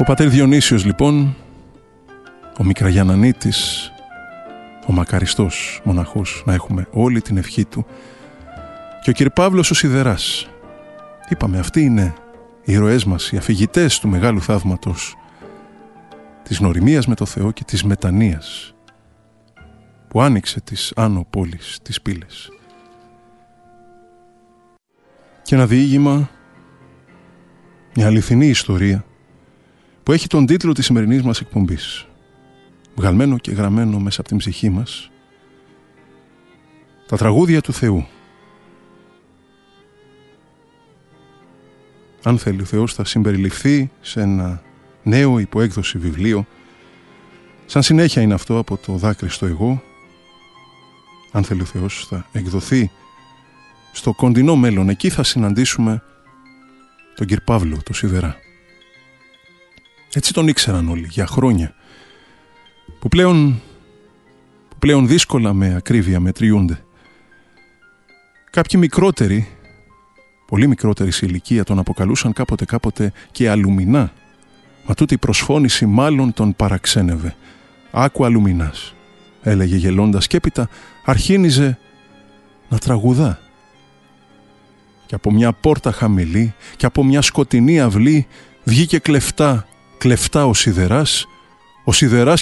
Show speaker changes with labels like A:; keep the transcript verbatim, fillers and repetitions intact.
A: Ο πατέρ Διονύσιος λοιπόν, ο Μικραγιαννανίτης, ο μακαριστός μοναχός, να έχουμε όλη την ευχή του, και ο κυρ Παύλος ο Σιδεράς. Είπαμε, αυτοί είναι οι ήρωές μας, οι αφηγητές του μεγάλου θαύματος της γνωριμίας με το Θεό και της μετανοίας που άνοιξε τις άνω πόλεις, τις πύλες. Και ένα διήγημα, μια αληθινή ιστορία που έχει τον τίτλο της σημερινής μας εκπομπής, βγαλμένο και γραμμένο μέσα από την ψυχή μας, τα τραγούδια του Θεού. Αν θέλει ο Θεός θα συμπεριληφθεί σε ένα νέο υποέκδοση βιβλίο, σαν συνέχεια είναι αυτό από το δάκρυ στο εγώ. Αν θέλει ο Θεός θα εκδοθεί στο κοντινό μέλλον. Εκεί θα συναντήσουμε τον κυρ Παύλο, το Σιδερά. Έτσι τον ήξεραν όλοι για χρόνια, που πλέον, που πλέον δύσκολα με ακρίβεια μετριούνται. Κάποιοι μικρότεροι, πολύ μικρότεροι σε ηλικία, τον αποκαλούσαν κάποτε κάποτε και Αλουμινά, μα τούτη η προσφώνηση μάλλον τον παραξένευε. «Άκου Αλουμινάς», έλεγε γελώντας, και έπειτα αρχίνιζε να τραγουδά. Και από μια πόρτα χαμηλή και από μια σκοτεινή αυλή βγήκε κλεφτά, κλεφτά ο Σιδεράς, ο Σιδεράς